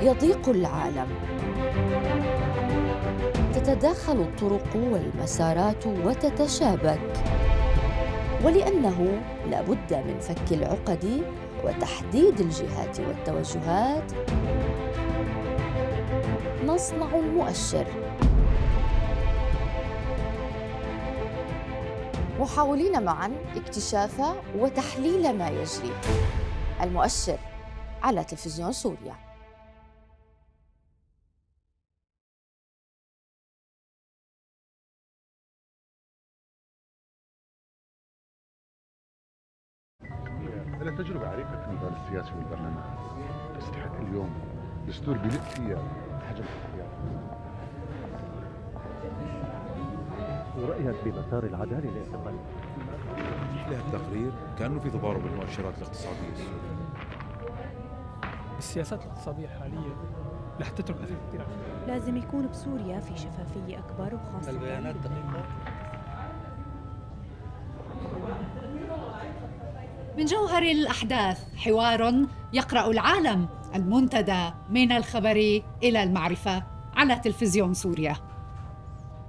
يضيق العالم، تتداخل الطرق والمسارات وتتشابك، ولأنه لا بد من فك العقد وتحديد الجهات والتوجهات، نصنع المؤشر، محاولين معاً اكتشاف وتحليل ما يجري. المؤشر على تلفزيون سوريا. لها تجربة عريقة في المجال السياسي والبرلمان، تستحق اليوم دستور بيلق فيها حجم الاختيار. ورأيك بمسار العدالة الاعتقالي؟ يحلى التقرير كأنه في تضارب بالمؤشرات الاقتصادية السورية. السياسات الاقتصادية الحالية رح تترك أثر كثير. لازم يكون بسوريا في شفافية أكبر، وخاصة البيانات دقيقة. من جوهر الأحداث حوار يقرأ العالم، المنتدى من الخبر إلى المعرفة على تلفزيون سوريا.